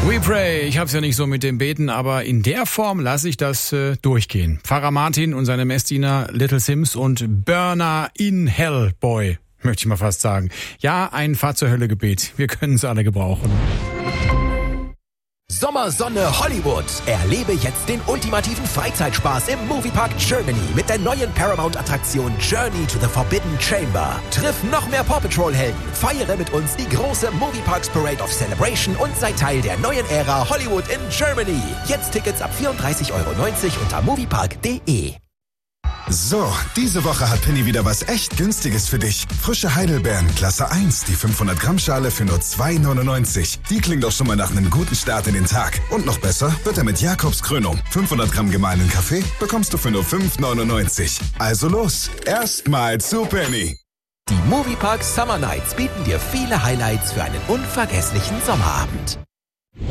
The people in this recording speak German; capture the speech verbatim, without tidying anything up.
We Pray. Ich hab's ja nicht so mit dem Beten, aber in der Form lasse ich das äh, durchgehen. Pfarrer Martin und seine Messdiener Little Sims und Burner in Hell Boy, möchte ich mal fast sagen. Ja, ein Fahr zur Hölle Gebet. Wir können es alle gebrauchen. Sommersonne Hollywood. Erlebe jetzt den ultimativen Freizeitspaß im Moviepark Germany mit der neuen Paramount-Attraktion Journey to the Forbidden Chamber. Triff noch mehr Paw Patrol-Helden, feiere mit uns die große Movieparks Parade of Celebration und sei Teil der neuen Ära Hollywood in Germany. Jetzt Tickets ab vierunddreißig Euro neunzig unter moviepark punkt de. So, diese Woche hat Penny wieder was echt Günstiges für dich. Frische Heidelbeeren, Klasse eins, die fünfhundert Gramm Schale für nur zwei neunundneunzig. Die klingt doch schon mal nach einem guten Start in den Tag. Und noch besser wird er mit Jakobs Krönung. fünfhundert Gramm gemahlenen Kaffee bekommst du für nur fünf neunundneunzig. Also los, erstmal zu Penny. Die Moviepark Summer Nights bieten dir viele Highlights für einen unvergesslichen Sommerabend.